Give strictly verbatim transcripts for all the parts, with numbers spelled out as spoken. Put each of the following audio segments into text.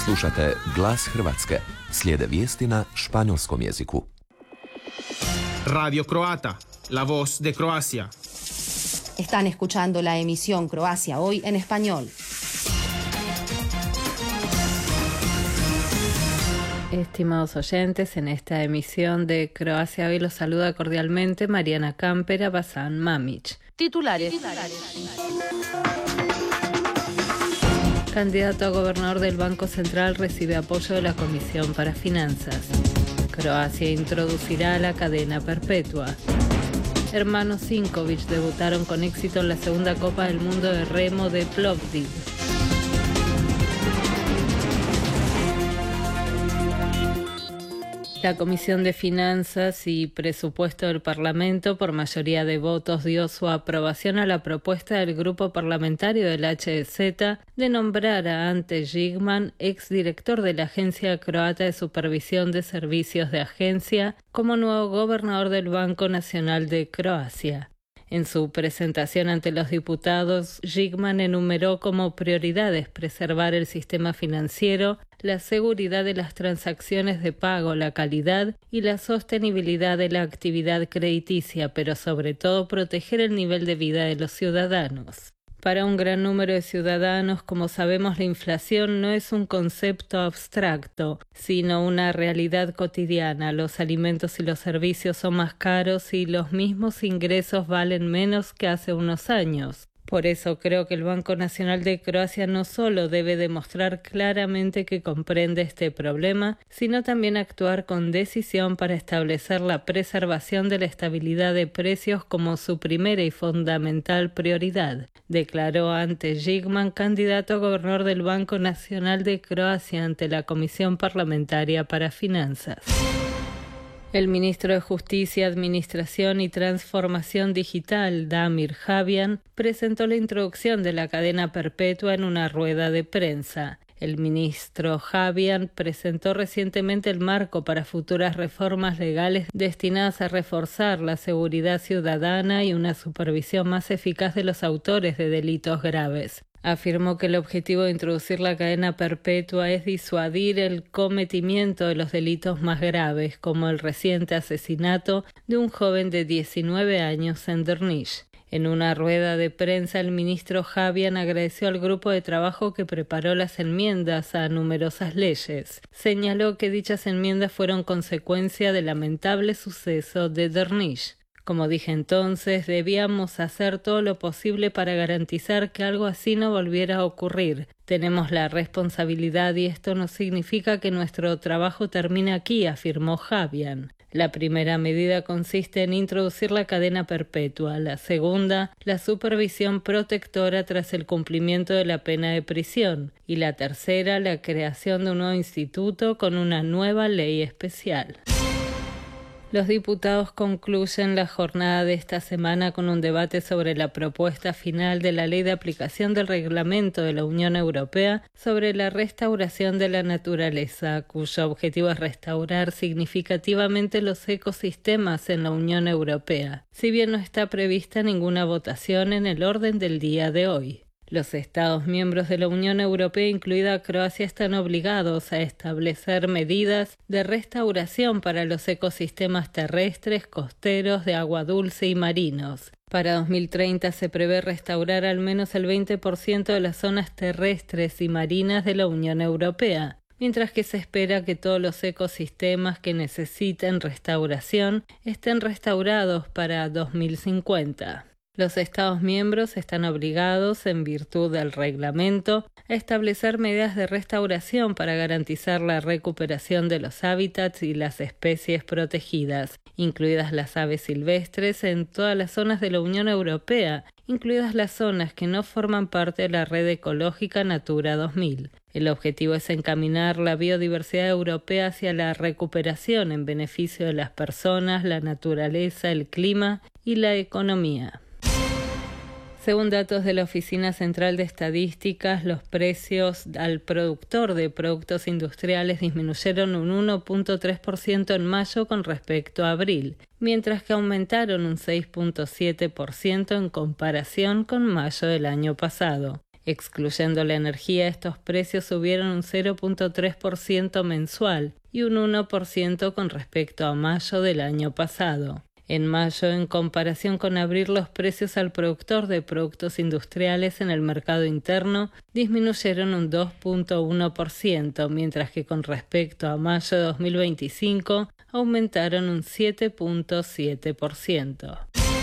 Slušate Glas Hrvatske. Slijede vijesti na španjolskom jeziku. Radio Croata, la voz de Croacia. Están escuchando la emisión Croacia Hoy en español. Estimados oyentes, en esta emisión de Croacia Hoy los saluda cordialmente Mariana Campera, Basan Mamić. Titulares. Candidato a gobernador del Banco Central recibe apoyo de la Comisión para Finanzas. Croacia introducirá la cadena perpetua. Hermanos Sinkovic debutaron con éxito en la segunda Copa del Mundo de Remo de Plovdiv. La Comisión de Finanzas y Presupuesto del Parlamento, por mayoría de votos, dio su aprobación a la propuesta del grupo parlamentario del H D Z de nombrar a Ante Žigman, exdirector de la Agencia Croata de Supervisión de Servicios de Agencia, como nuevo gobernador del Banco Nacional de Croacia. En su presentación ante los diputados, Žigman enumeró como prioridades preservar el sistema financiero, la seguridad de las transacciones de pago, la calidad y la sostenibilidad de la actividad crediticia, pero sobre todo proteger el nivel de vida de los ciudadanos. Para un gran número de ciudadanos, como sabemos, la inflación no es un concepto abstracto, sino una realidad cotidiana. Los alimentos y los servicios son más caros y los mismos ingresos valen menos que hace unos años. Por eso creo que el Banco Nacional de Croacia no solo debe demostrar claramente que comprende este problema, sino también actuar con decisión para establecer la preservación de la estabilidad de precios como su primera y fundamental prioridad, declaró Ante Žigman, candidato a gobernador del Banco Nacional de Croacia ante la Comisión Parlamentaria para Finanzas. El ministro de Justicia, Administración y Transformación Digital, Damir Habian, presentó la introducción de la cadena perpetua en una rueda de prensa. El ministro Habian presentó recientemente el marco para futuras reformas legales destinadas a reforzar la seguridad ciudadana y una supervisión más eficaz de los autores de delitos graves. Afirmó que el objetivo de introducir la cadena perpetua es disuadir el cometimiento de los delitos más graves, como el reciente asesinato de un joven de diecinueve años en Drniš. En una rueda de prensa, el ministro Habian agradeció al grupo de trabajo que preparó las enmiendas a numerosas leyes. Señaló que dichas enmiendas fueron consecuencia del lamentable suceso de Drniš. Como dije entonces, debíamos hacer todo lo posible para garantizar que algo así no volviera a ocurrir. Tenemos la responsabilidad y esto no significa que nuestro trabajo termine aquí, afirmó Habian. La primera medida consiste en introducir la cadena perpetua, la segunda, la supervisión protectora tras el cumplimiento de la pena de prisión, y la tercera, la creación de un nuevo instituto con una nueva ley especial. Los diputados concluyen la jornada de esta semana con un debate sobre la propuesta final de la Ley de Aplicación del Reglamento de la Unión Europea sobre la restauración de la naturaleza, cuyo objetivo es restaurar significativamente los ecosistemas en la Unión Europea, si bien no está prevista ninguna votación en el orden del día de hoy. Los Estados miembros de la Unión Europea, incluida Croacia, están obligados a establecer medidas de restauración para los ecosistemas terrestres, costeros, de agua dulce y marinos. Para dos mil treinta se prevé restaurar al menos el veinte por ciento de las zonas terrestres y marinas de la Unión Europea, mientras que se espera que todos los ecosistemas que necesiten restauración estén restaurados para dos mil cincuenta. Los Estados miembros están obligados, en virtud del reglamento, a establecer medidas de restauración para garantizar la recuperación de los hábitats y las especies protegidas, incluidas las aves silvestres, en todas las zonas de la Unión Europea, incluidas las zonas que no forman parte de la red ecológica Natura dos mil. El objetivo es encaminar la biodiversidad europea hacia la recuperación en beneficio de las personas, la naturaleza, el clima y la economía. Según datos de la Oficina Central de Estadísticas, los precios al productor de productos industriales disminuyeron un uno punto tres por ciento en mayo con respecto a abril, mientras que aumentaron un seis punto siete por ciento en comparación con mayo del año pasado. Excluyendo la energía, estos precios subieron un cero punto tres por ciento mensual y un uno por ciento con respecto a mayo del año pasado. En mayo, en comparación con abril, los precios al productor de productos industriales en el mercado interno disminuyeron un dos punto uno por ciento, mientras que con respecto a mayo de dos mil veinticinco aumentaron un siete punto siete por ciento.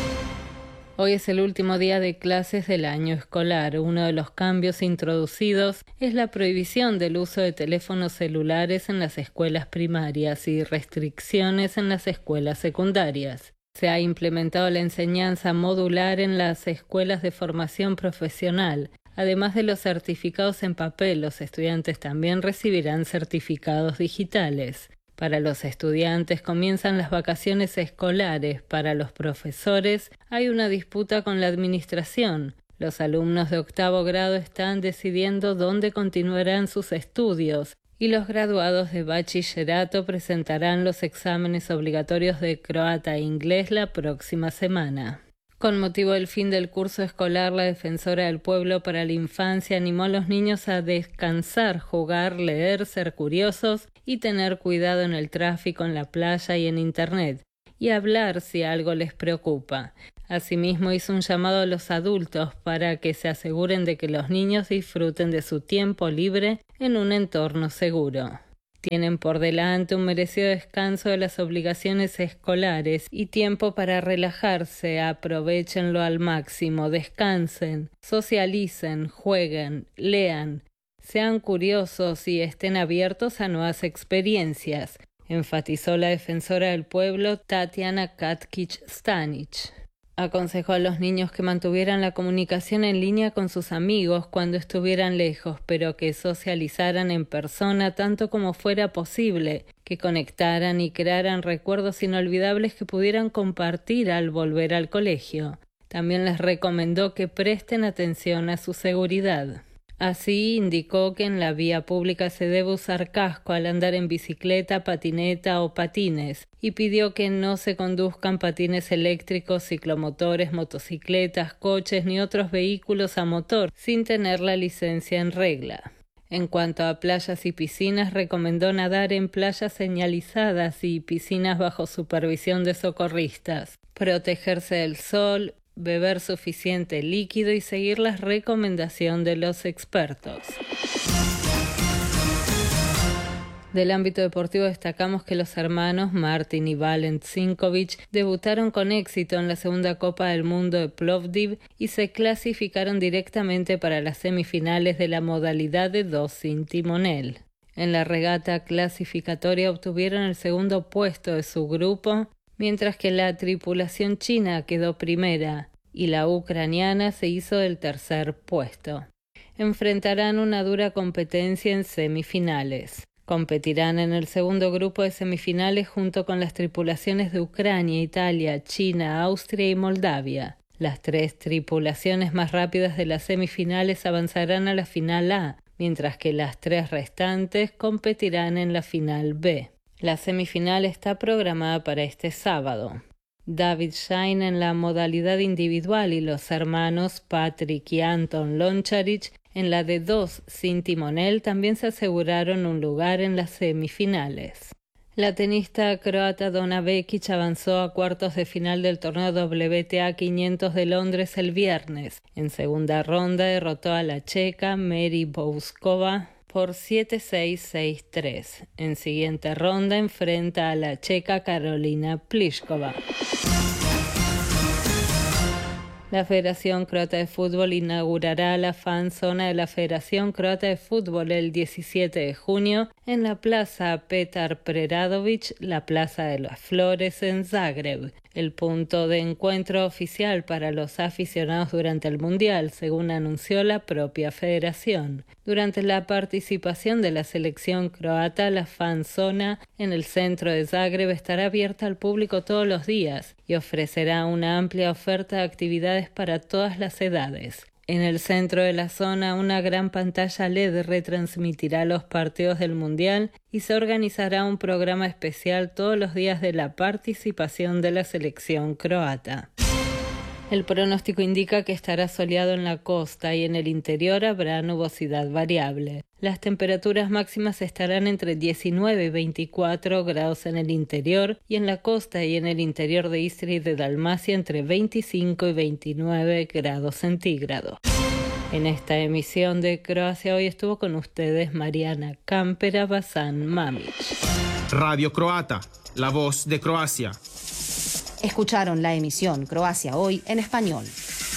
Hoy es el último día de clases del año escolar. Uno de los cambios introducidos es la prohibición del uso de teléfonos celulares en las escuelas primarias y restricciones en las escuelas secundarias. Se ha implementado la enseñanza modular en las escuelas de formación profesional. Además de los certificados en papel, los estudiantes también recibirán certificados digitales. Para los estudiantes comienzan las vacaciones escolares. Para los profesores hay una disputa con la administración. Los alumnos de octavo grado están decidiendo dónde continuarán sus estudios y los graduados de bachillerato presentarán los exámenes obligatorios de croata e inglés la próxima semana. Con motivo del fin del curso escolar, la Defensora del Pueblo para la Infancia animó a los niños a descansar, jugar, leer, ser curiosos y tener cuidado en el tráfico en la playa y en Internet, y hablar si algo les preocupa. Asimismo, hizo un llamado a los adultos para que se aseguren de que los niños disfruten de su tiempo libre en un entorno seguro. Tienen por delante un merecido descanso de las obligaciones escolares y tiempo para relajarse. Aprovéchenlo al máximo, descansen, socialicen, jueguen, lean, sean curiosos y estén abiertos a nuevas experiencias, enfatizó la Defensora del Pueblo Tatiana Katkic-Stanic. Aconsejó a los niños que mantuvieran la comunicación en línea con sus amigos cuando estuvieran lejos, pero que socializaran en persona tanto como fuera posible, que conectaran y crearan recuerdos inolvidables que pudieran compartir al volver al colegio. También les recomendó que presten atención a su seguridad. Así, indicó que en la vía pública se debe usar casco al andar en bicicleta, patineta o patines, y pidió que no se conduzcan patines eléctricos, ciclomotores, motocicletas, coches ni otros vehículos a motor sin tener la licencia en regla. En cuanto a playas y piscinas, recomendó nadar en playas señalizadas y piscinas bajo supervisión de socorristas, protegerse del sol, beber suficiente líquido y seguir las recomendaciones de los expertos. Del ámbito deportivo destacamos que los hermanos Martin y Valent Sinkovic debutaron con éxito en la segunda Copa del Mundo de Plovdiv y se clasificaron directamente para las semifinales de la modalidad de dos sin timonel. En la regata clasificatoria obtuvieron el segundo puesto de su grupo, mientras que la tripulación china quedó primera y la ucraniana se hizo del tercer puesto. Enfrentarán una dura competencia en semifinales. Competirán en el segundo grupo de semifinales junto con las tripulaciones de Ucrania, Italia, China, Austria y Moldavia. Las tres tripulaciones más rápidas de las semifinales avanzarán a la final A, mientras que las tres restantes competirán en la final B. La semifinal está programada para este sábado. David Shine en la modalidad individual y los hermanos Patrick y Anton Lončarić en la de dos sin timonel también se aseguraron un lugar en las semifinales. La tenista croata Dona Vekic avanzó a cuartos de final del torneo W T A quinientos de Londres el viernes. En segunda ronda derrotó a la checa Mary Bouskova por siete seis seis tres. En siguiente ronda enfrenta a la checa Karolina Pliskova. La Federación Croata de Fútbol inaugurará la fan zona de la Federación Croata de Fútbol el diecisiete de junio en la Plaza Petar Preradović, la Plaza de las Flores en Zagreb, el punto de encuentro oficial para los aficionados durante el Mundial, según anunció la propia federación. Durante la participación de la selección croata, la fan zona en el centro de Zagreb estará abierta al público todos los días y ofrecerá una amplia oferta de actividades para todas las edades. En el centro de la zona, una gran pantalla L E D retransmitirá los partidos del Mundial y se organizará un programa especial todos los días de la participación de la selección croata. El pronóstico indica que estará soleado en la costa y en el interior habrá nubosidad variable. Las temperaturas máximas estarán entre diecinueve y veinticuatro grados en el interior y en la costa y en el interior de Istria y de Dalmacia entre veinticinco y veintinueve grados centígrados. En esta emisión de Croacia Hoy estuvo con ustedes Mariana Campera Bazán Mamić. Radio Croata, la voz de Croacia. Escucharon la emisión Croacia Hoy en español.